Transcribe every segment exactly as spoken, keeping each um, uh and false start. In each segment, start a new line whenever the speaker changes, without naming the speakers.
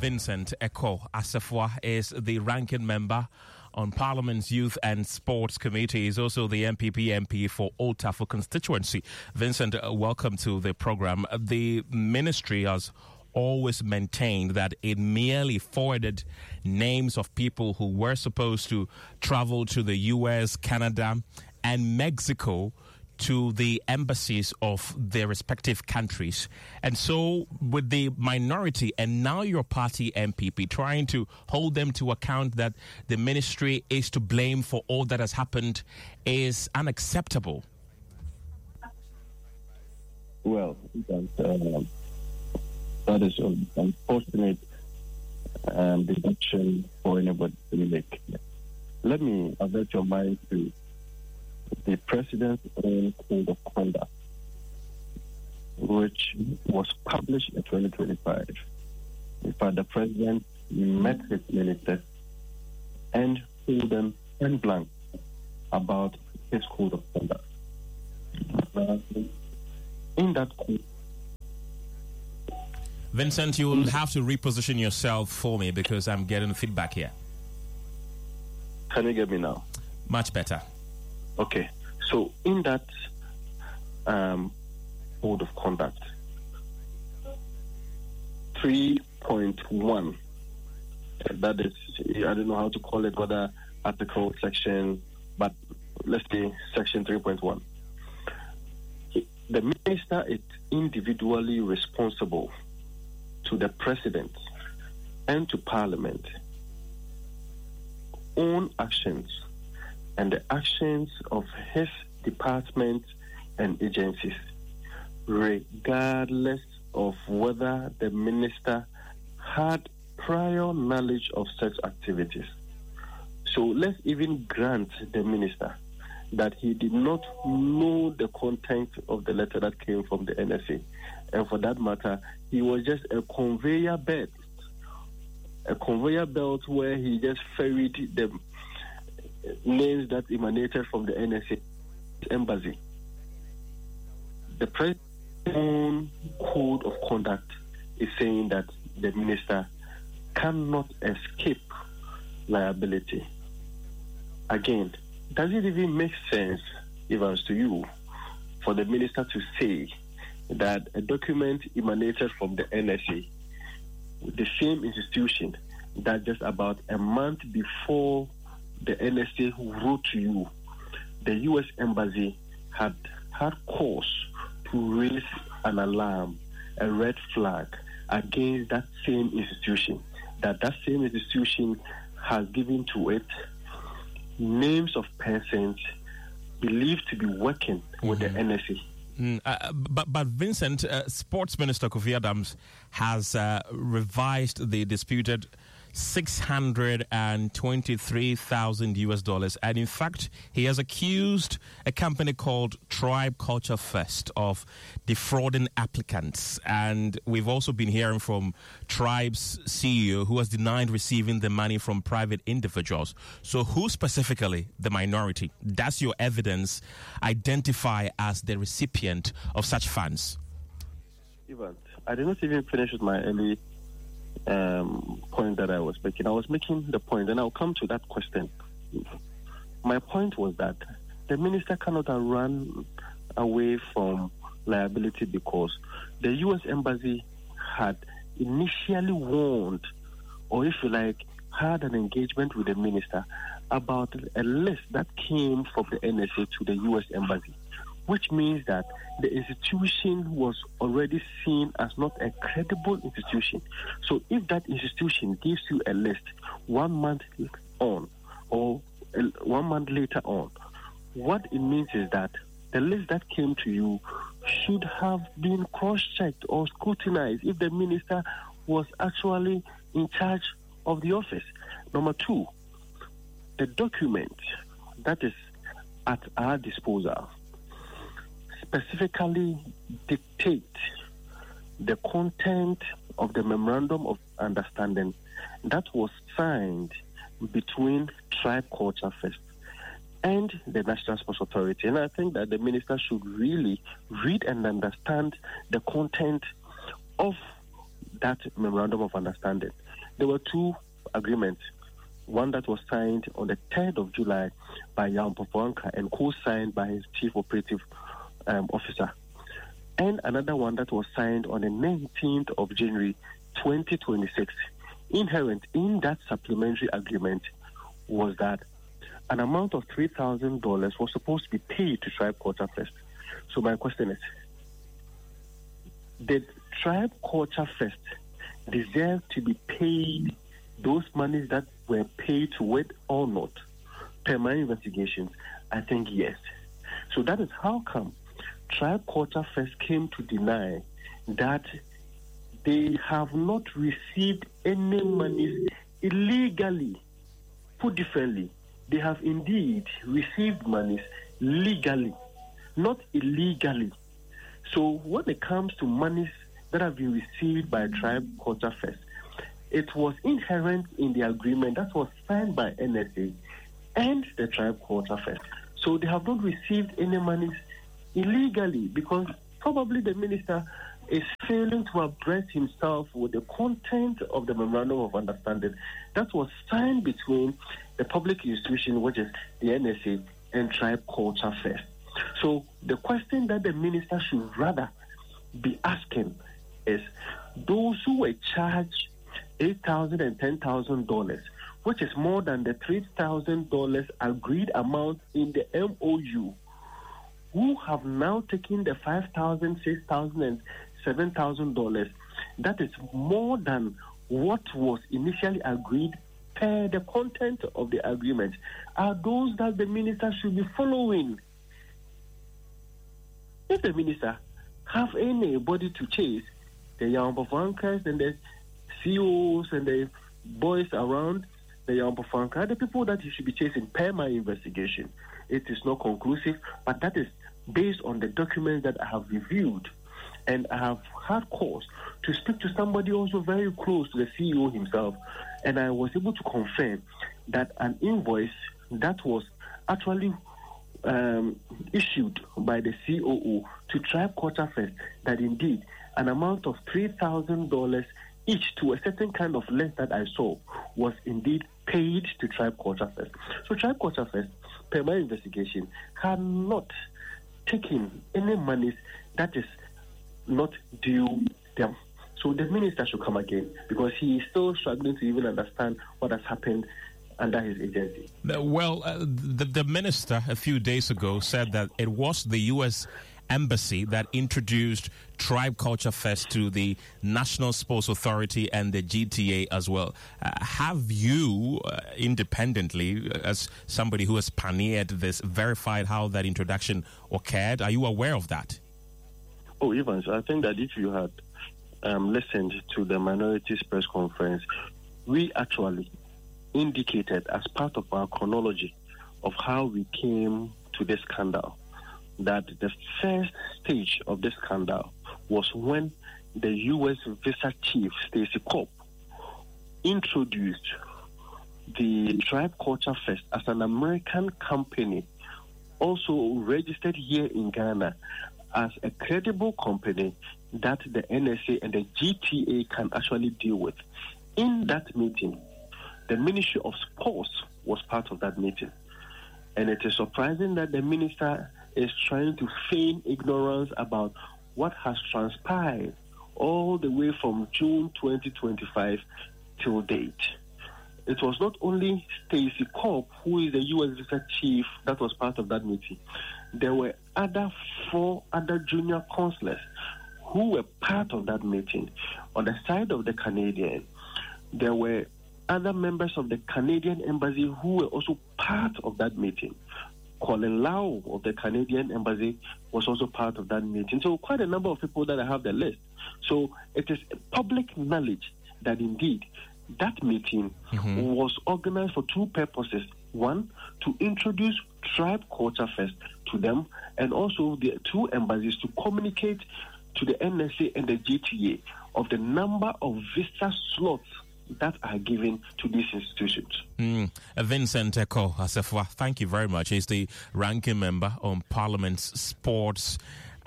Vincent Eko Asefwa is the ranking member on Parliament's Youth and Sports Committee. He's also the M P P M P for Old Trafford constituency. Vincent, uh, welcome to the program. The ministry has always maintained that it merely forwarded names of people who were supposed to travel to the U S, Canada, and Mexico to the embassies of their respective countries. And so with the minority and now your party M P P trying to hold them to account that the ministry is to blame for all that has happened is unacceptable.
Well, that, uh, that is an unfortunate um, deduction for anybody to make. Let me avert your mind to the President's own Code of Conduct, which was published in twenty twenty-five. In fact, the President met his ministers and told them point blank about his Code of Conduct. Uh, in that code,
Vincent, you will have to reposition yourself for me because I'm getting feedback here.
Can you get me now?
Much better.
Okay, so in that um, Code of Conduct, three point one, that is, I don't know how to call it, whether article, section, but let's say section three point one. The minister is individually responsible to the President and to Parliament own actions and the actions of his departments and agencies, regardless of whether the minister had prior knowledge of such activities. So let's even grant the minister that he did not know the content of the letter that came from the N S A. And for that matter, he was just a conveyor belt, a conveyor belt where he just ferried the names that emanated from the N S A embassy. The President's own Code of Conduct is saying that the minister cannot escape liability. Again, does it even make sense, Evans, to you, for the minister to say that a document emanated from the N S A, the same institution that just about a month before the N S A wrote to you, the U S Embassy had had cause to raise an alarm, a red flag against that same institution, that that same institution has given to it names of persons believed to be working mm-hmm. with the N S A.
Mm, uh, but, but Vincent, uh, Sports Minister Kofi Adams has uh, revised the disputed six hundred twenty-three thousand U S dollars. And in fact, he has accused a company called Tribe Culture Fest of defrauding applicants. And we've also been hearing from Tribe's C E O who has denied receiving the money from private individuals. So who specifically, the minority, does your evidence identify as the recipient of such funds?
Ivan, I did not even finish with my early Um, point that I was making. I was making the point, and I'll come to that question. My point was that the minister cannot run away from liability because the U S Embassy had initially warned, or if you like, had an engagement with the minister about a list that came from the N S A to the U S Embassy, which means that the institution was already seen as not a credible institution. So if that institution gives you a list one month on or one month later on, what it means is that the list that came to you should have been cross-checked or scrutinized if the minister was actually in charge of the office. Number two, the document that is at our disposal specifically dictate the content of the memorandum of understanding that was signed between Tribe Culture Fest and the National Sports Authority. And I think that the minister should really read and understand the content of that memorandum of understanding. There were two agreements. One that was signed on the third of July by Yaw Ampofo-Ankrah and co-signed by his chief operative um, officer. And another one that was signed on the nineteenth of January twenty twenty-six. Inherent in that supplementary agreement was that an amount of three thousand dollars was supposed to be paid to Tribe Culture Fest. So my question is, did Tribe Culture Fest deserve to be paid those monies that were paid to it or not? Per my investigations, I think yes. So that is how come Tribe Culture Fest came to deny that they have not received any monies illegally. Put differently, they have indeed received monies legally, not illegally. So when it comes to monies that have been received by Tribe Culture Fest, it was inherent in the agreement that was signed by N S A and the Tribe Culture Fest. So they have not received any monies illegally because probably the minister is failing to abreast himself with the content of the memorandum of understanding that was signed between the public institution, which is the N S A, and Tribe Culture Fest. So the question that the minister should rather be asking is, those who were charged eight thousand dollars and ten thousand dollars, which is more than the three thousand dollars agreed amount in the M O U, who have now taken the five thousand dollars, six thousand dollars, and seven thousand dollars, that is more than what was initially agreed per the content of the agreement, are those that the minister should be following. If the minister have anybody to chase, the Yaw Ampofo-Ankrah and the C E Os and the boys around the Yaw Ampofo-Ankrah, the people that he should be chasing per my investigation. It is not conclusive, but that is based on the documents that I have reviewed. And I have had cause to speak to somebody also very close to the C E O himself, and I was able to confirm that an invoice that was actually um, issued by the C O O to Tribe Culture Fest, that indeed an amount of three thousand dollars each to a certain kind of length that I saw was indeed paid to Tribe Culture Fest. So Tribe Culture Fest, per my investigation, had not taken any monies that is not due them. So the minister should come again, because he is still struggling to even understand what has happened under his agency.
Well, uh, the, the minister a few days ago said that it was the U S Embassy that introduced Tribe Culture Fest to the National Sports Authority and the G T A as well. Uh, have you, uh, independently, as somebody who has pioneered this, verified how that introduction occurred? Are you aware of that?
Oh, Evans, I think that if you had um, listened to the minorities press conference, we actually indicated as part of our chronology of how we came to this scandal that the first stage of this scandal was when the U S visa chief, Stacey Kopp, introduced the Tribe Culture Fest as an American company, also registered here in Ghana, as a credible company that the N S A and the G T A can actually deal with. In that meeting, the Ministry of Sports was part of that meeting. And it is surprising that the minister is trying to feign ignorance about what has transpired all the way from June twenty twenty-five till date. It was not only Stacey Kopp, who is the U S visa chief, that was part of that meeting. There were other four other junior consulars who were part of that meeting. On the side of the Canadian, there were other members of the Canadian Embassy who were also part of that meeting. Colin Lau of the Canadian Embassy was also part of that meeting. So quite a number of people that I have the list. So it is public knowledge that indeed that meeting mm-hmm. was organized for two purposes. One, to introduce Tribe Culture Fest to them, and also the two embassies to communicate to the N S A and the G T A of the number of visa slots that are given to these institutions.
Mm. Vincent Eko Assefuah, thank you very much. He's the ranking member on Parliament's Sports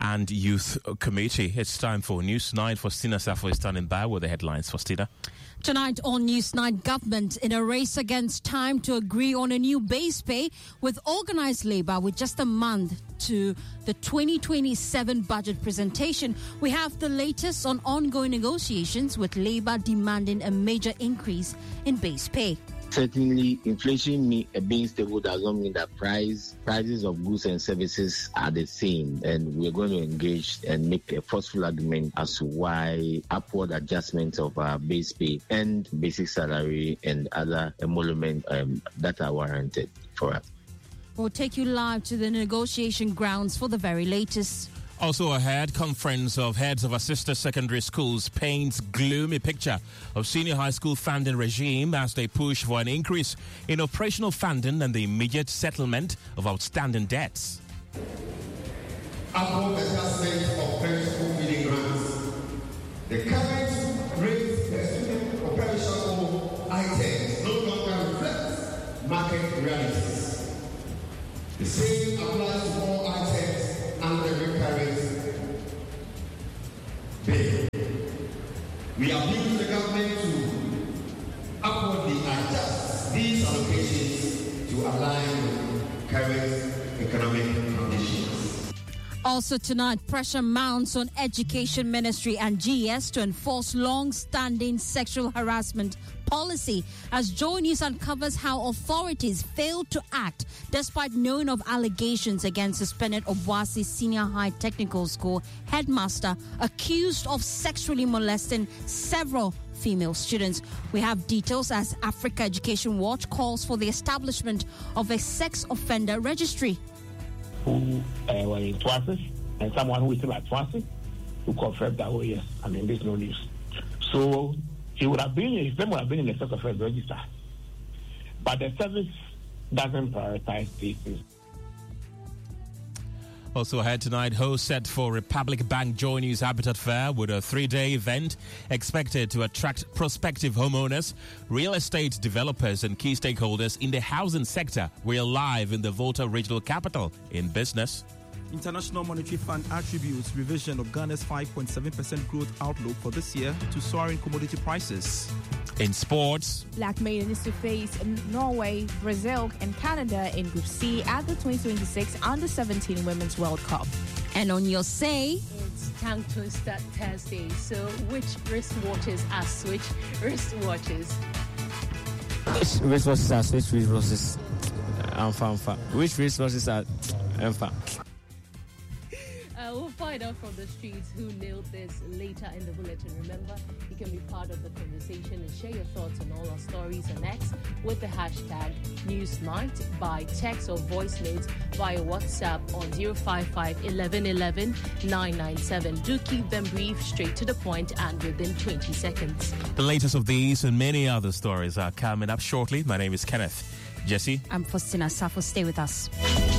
and Youth Committee. It's time for News nine. Faustina Safo is standing by with the headlines. Faustina.
Tonight on News nine, government in a race against time to agree on a new base pay with organised labour with just a month to the twenty twenty-seven budget presentation. We have the latest on ongoing negotiations with labour demanding a major increase in base pay.
Certainly, inflation mean, being stable does not mean that price prices of goods and services are the same. And we're going to engage and make a forceful argument as to why upward adjustments of our base pay and basic salary and other emoluments um, that are warranted for us.
We'll take you live to the negotiation grounds for the very latest.
Also ahead, conference of heads of our sister secondary schools paints gloomy picture of senior high school funding regime as they push for an increase in operational funding and the immediate settlement of outstanding debts.
Upward adjustment of primary school feeding grants. The current rate per student operational items no longer reflects market realities. The same applies to all items under the current bill. We appeal to the government to upwardly adjust these allocations to align with current economic conditions.
Also tonight, pressure mounts on Education Ministry and G S to enforce long-standing sexual harassment policy as Joy News uncovers how authorities failed to act despite knowing of allegations against suspended Obuasi Senior High Technical School headmaster accused of sexually molesting several female students. We have details as Africa Education Watch calls for the establishment of a sex offender registry.
Who uh, were in Twasis and someone who is still at Twasis who confirmed that, oh yes, I mean, there's no news. So he would have been, his name would have been in the sex offense register. But the service doesn't prioritize these things.
Also ahead tonight, host set for Republic Bank Joy News Habitat Fair with a three-day event expected to attract prospective homeowners, real estate developers and key stakeholders in the housing sector. We're live in the Volta Regional Capital in business.
International Monetary Fund attributes revision of Ghana's five point seven percent growth outlook for this year to soaring commodity prices.
In sports,
Black Maiden is to face Norway, Brazil, and Canada in Group C at the twenty twenty-six Under seventeen Women's World Cup.
And on your say,
it's tongue twister Thursday. So, which wristwatches are switch wristwatches?
Which wristwatches are switch wristwatches? Alpha, alpha. Which wristwatches are alpha?
Uh, we'll find out from the streets who nailed this later in the bulletin. Remember, you can be part of the conversation and share your thoughts on all our stories and X with the hashtag Newsnight by text or voice notes via WhatsApp on zero five five, eleven eleven, nine nine seven. Do keep them brief, straight to the point, and within twenty seconds.
The latest of these and many other stories are coming up shortly. My name is Kenneth. Jesse?
I'm Faustina Safo. Stay with us.